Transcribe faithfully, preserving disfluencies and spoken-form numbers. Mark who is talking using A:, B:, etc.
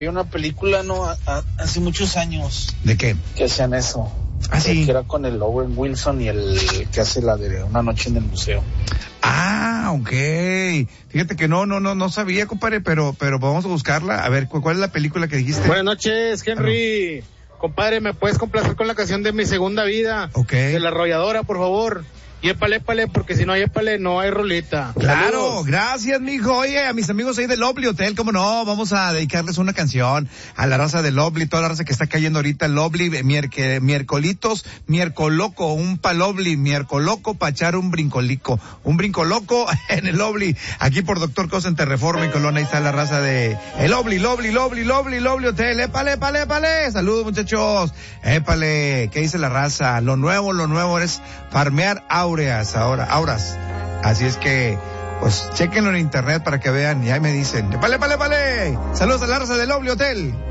A: Había una película, no, a, a, hace muchos años.
B: ¿De qué?
A: Que hacían eso.
B: Ah, sí.
A: Que era con el Owen Wilson y el que hace la de Una noche en el museo.
B: Ah, ok. Fíjate que no, no, no, no sabía, compadre, pero, pero vamos a buscarla. A ver, ¿cuál es la película que dijiste?
C: Buenas noches, Henry. Ah, no. Compadre, ¿me puedes complacer con la canción de Mi Segunda Vida?
B: Ok.
C: De La Arrolladora, por favor. Y épale, épale, porque si no hay épale, no hay rolita.
B: Claro,
C: Saludos.
B: Gracias, mijo. Oye, a mis amigos ahí del Lovely Hotel, cómo no, vamos a dedicarles una canción a la raza del Lovely, toda la raza que está cayendo ahorita, el Lovely, mierque, miércolitos, miércoloco, un palovly, miércoloco, pa' echar un brincolico, un brincoloco en el Lovely, aquí por Doctor Cosa en Terreforma y Colón, ahí está la raza de el Lovely, Lovely, Lovely, Lovely, Lovely Hotel, épale, épale, épale, saludos muchachos, épale, ¿qué dice la raza? Lo nuevo, lo nuevo es farmear auras ahora, auras. Así es que, pues, chequenlo en internet para que vean y ahí me dicen, ¡pale, pale, pale! Saludos a la raza del Lovely Hotel.